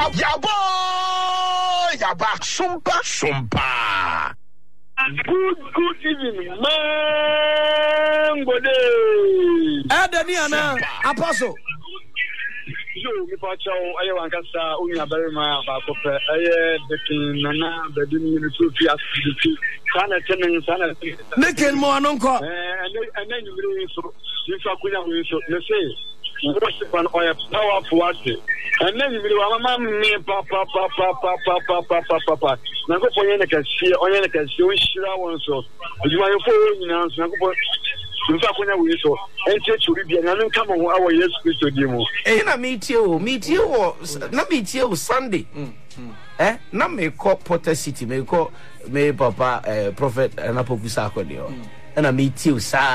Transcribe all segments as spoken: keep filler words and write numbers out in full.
Yabo Yaba Sumpa Sumpa. Good, good evening, man. Good day. Adaniana, Apostle. Yo, mi pa chow aye wan kasa unya berima ba ko pe aye bekin nana bedin ni so fi asiti sana tenen sana Nekel mo anonko. eh ene ene nyumiri so ni so akunya we so me say worship and oil powerful worship ene nyumiri wa mama me pa pa pa pa pa pa pa pa pa pa pa na go ponye ne kasie onye ne kasie o shira won so ejuma yo fo nyina so na go Nfa kunya we so enti churi bia na nka mo ho awo Yesu Kristo di mo eh na meetie o meetie o na meetie o Sunday eh na me ko Potter City me ko me papa eh prophet na popusa akodi o na meetie o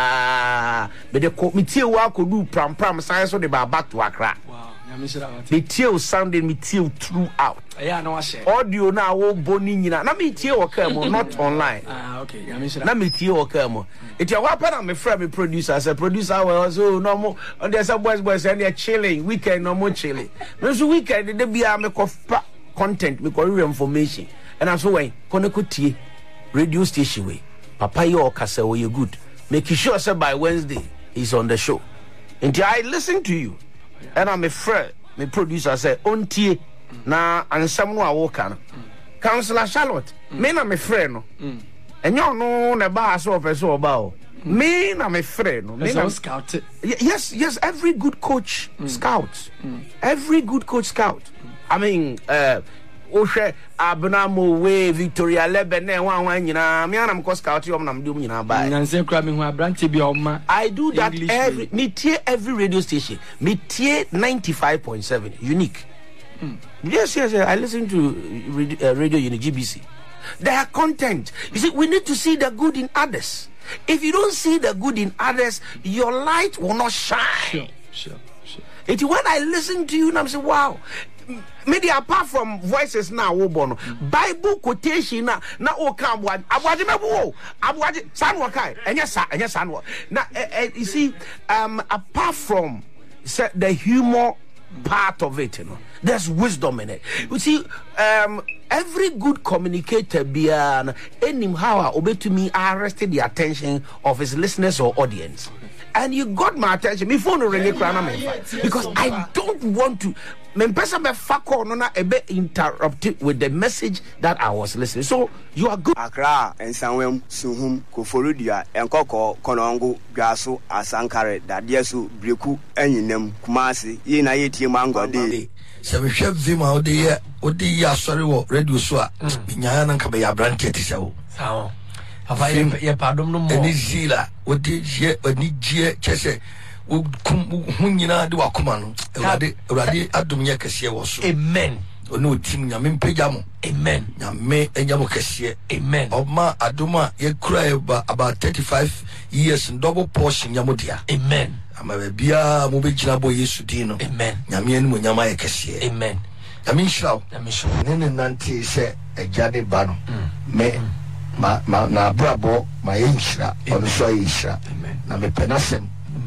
sa me de ko meetie o akodu pram pram sai so de ba bato akra Wow, nyamishira wati. meetie o Sunday meetie o throughout Yeah, no share. audio na wo boni nyina na meetie o ka mo not online. Ah, okay, nyamishira. Na meetie o ka mo it ya wapa na me friend me producer as a producer well so no mo on there's some boys boys and they chilling weekend no more chilling no so weekend they be a me content me real information and I'm so when konekotie radio station way papa you okasa we you good make sure say by Wednesday he's on the show until I listen to you and I'm a friend me producer say ontie na ansam no awoka no Councillor Charlotte me na me friend no enyo no na ba so person oba o me na me friend no me na scout. yes yes every good coach mm. scouts mm. every good coach scout mm. I mean uh ohwe abnamo we Victoria Lebene wan wan nyina me anam ko scout yom nam dum nyina ba Nanse kra me hu abrante bi oma. I do that English every me tie every radio station me tie ninety-five point seven unique mm. yes yes I listen to radio, uh, radio Unique G B C. Their content. You see, we need to see the good in others. If you don't see the good in others, your light will not shine. Sure, sure, sure. It's when I listen to you and I'm saying, wow. Maybe apart from voices now, mm. Bible quotation now, now oh come one. Abwaji mebu, abwaji sanwa kai. And yes, and yes, sanwa. Now, you see, um, apart from the humor part of it, you know, there's wisdom in it. You see, um, every good communicator beyond any how obey to me arrested the attention of his listeners or audience. And you got my attention. Me phone ring because I don't want to me person be fako no na ebe interrupt with the message that I was listening. So you are good. Accra and Sanwem Suhum Koforudia and Koko Konongo Gaso Asankare Dadiesu Briku Eninem Kumasi Yina Yeti Mango de se we hwe vima odi odi ya sori wo radio so a nyaya nan ka be ya branche ti se wo sawo papa ye padom no mo eni zila odi je oni je chese wo hunyina de wakoma no urade urade adom ye kase wo so amen ono tim nyame mpagya mo amen nyame enya mo kase amen oma adoma ye kura about thirty-five years double portion nyamodia amen ama bia mo be gina bo Yesu din no amen nyame enu mo nyama ye kase amen nyame nshraw nyame nshraw nene nanti se ejade ba no me ma ma na brabo ma ye nshra ono so ye nshra na me penasem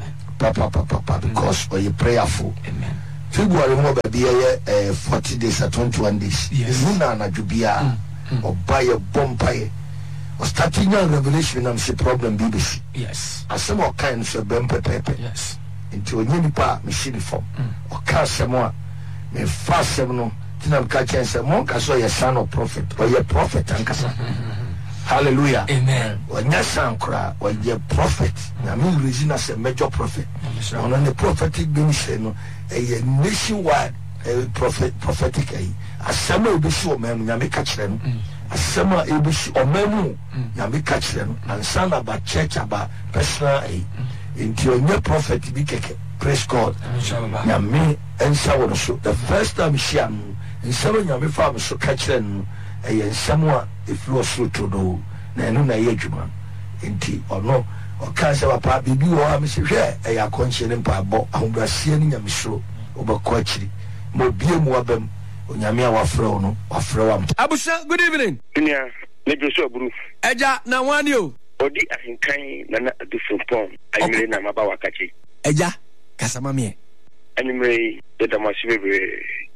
papa papa papa because we are prayerful amen February mo ba bia ye forty days at twenty-one days nuna na dubia obaye bompaye o starting your revelation am see problem B B C yes asem o kan so bem pepepe yes nti onye nipa me shiri form o ka asem a me fa asem no tinam ka chen se mo ka so ye son of prophet or ye prophet ankasa hallelujah amen onya sankra or ye prophet na me reason as a major prophet na on the prophetic ministry no a nationwide prophet prophetic ai asem a obi si o mem nya me ka kire no asem a obi si o mem nya me ka kire no ansa na ba church aba personal ai into onye prophet bi keke praise God nya me ensa wo so the first time she am nsem nya me fa so ka kire no e nsem a eflo so to do na enu na ye djuma enti ono o ka se papa bibi wo am se hwe e ya konche ne mpa bo ahobrasie ni nya me so obako akiri mo bie mu abam onyame a wafrɛ no wafrɛ wam Abusha, good evening Nia ne Joshua Buru eja na wani o odi ahinkan na na adufupon ayimre na maba wakachi eja kasama me ayimre de damasibe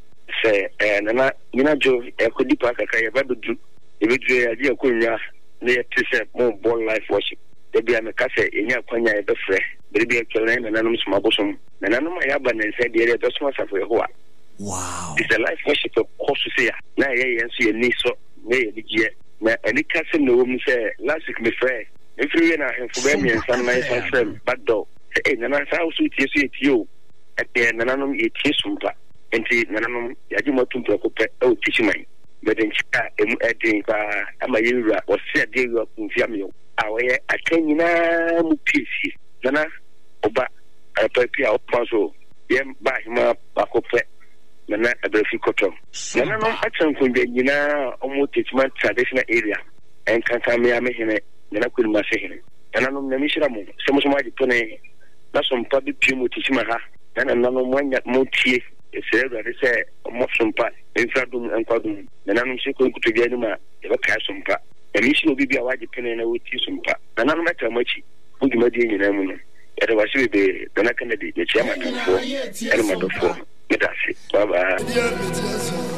say eh na nyina jo e ko di pa kaka ye ba bedu e bedu ya di ko nya na ye tse mo born life worship e bia me ka say enya kwanya e be frɛ be bia kele na nanum suma bosom na nanum ya ba na say de de suma safo ye ho a wow it's a life worship course say na ye ye nso ye ni so na ye di na any ka say no mu say last week me frɛ e frɛ na en fo be mi ensan na ensan frɛ back door e na na sa so tie so tie o e na nanum ye tie sumpa enti nanum ya ji mo tumpo ko pe o tichiman beden chika emu edin pa ama yewura o se ade yo kunfia me awoye akanyina mu pisi nana oba apapia o paso yem ba hima bakope nana abrafi koto nana no atsan kunde nyina omo tichiman traditional area en kanka me ame hene nana kulma se hene nana no na mishira mo se mo so ma jipone na so mpa bi pimu tichima ha nana nano mwanya motie esere de se mo sompa infradum enkwadum nananum se ko nkutu ni ma e ba ka sompa emi shi obi bia waje pene na woti sompa nananum meta machi bugi madi nyina mu no e de wase be dana kana de de chiama tanfo e ma dofo medase baba